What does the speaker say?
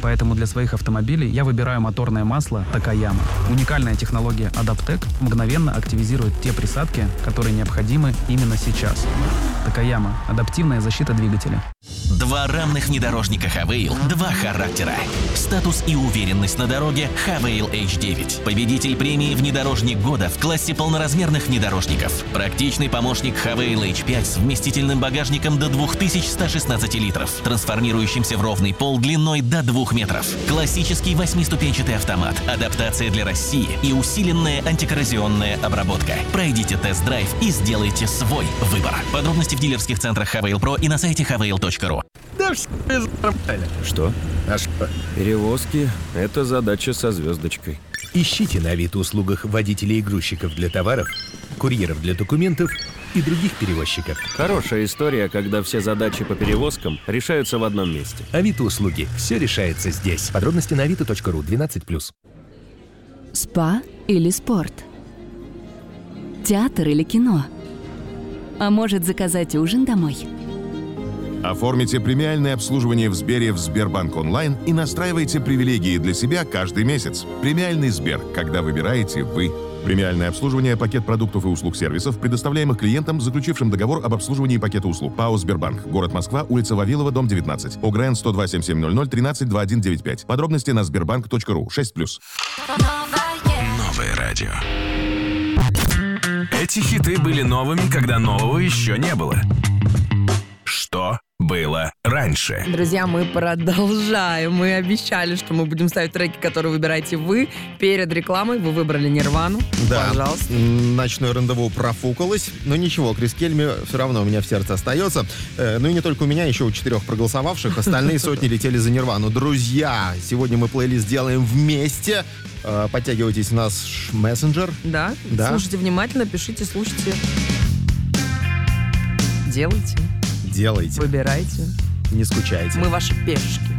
Поэтому для своих автомобилей я выбираю моторное масло Такаяма. Уникальная технология Адаптек мгновенно активизирует те присадки, которые необходимы именно сейчас. Такаяма – адаптивная защита двигателя. Два равных внедорожника Хавейл, два характера. Статус и уверенность на дороге Хавейл H9. Победитель премии «Внедорожник года» в классе полноразмерных внедорожников. Практичный помощник Хавейл H5 с вместительным багажником до 2116 литров, трансформирующимся в ровный пол длиной до 2 метров. Классический 8-ступенчатый автомат, адаптация для России и усиленная антикоррозионная обработка. Пройдите тест-драйв и сделайте свой выбор. Подробности в дилерских центрах Хавейл Про и на сайте havail.ru. Да все нормально. Что? А что? Перевозки – это задача со звездочкой. Ищите на Авито-услугах водителей и грузчиков для товаров, курьеров для документов и других перевозчиков. Хорошая история, когда все задачи по перевозкам решаются в одном месте. Авито-услуги. Все решается здесь. Подробности на avito.ru 12+. Спа или спорт? Театр или кино? А может, заказать ужин домой? Оформите премиальное обслуживание в Сбере в Сбербанк онлайн и настраивайте привилегии для себя каждый месяц. Премиальный Сбер, когда выбираете вы. Премиальное обслуживание, пакет продуктов и услуг сервисов, предоставляемых клиентам, заключившим договор об обслуживании пакета услуг. ПАО «Сбербанк». Город Москва, улица Вавилова, дом 19. ОГРН 102 7700 13 2195. Подробности на sberbank.ru 6+. Новое радио. Эти хиты были новыми, когда нового еще не было. Что было раньше? Друзья, мы продолжаем. Мы обещали, что мы будем ставить треки, которые выбираете вы. Перед рекламой вы выбрали Нирвану. Да, пожалуйста. Ночное рандеву профукалось. Но ничего, Крис Кельми все равно у меня в сердце остается. Ну и не только у меня, еще у 4 проголосовавших. Остальные сотни летели за Нирвану. Друзья, сегодня мы плейлист делаем вместе. Подтягивайтесь в наш мессенджер. Да? Слушайте внимательно, пишите, слушайте. Делайте. Делайте. Выбирайте. Не скучайте. Мы ваши пешки.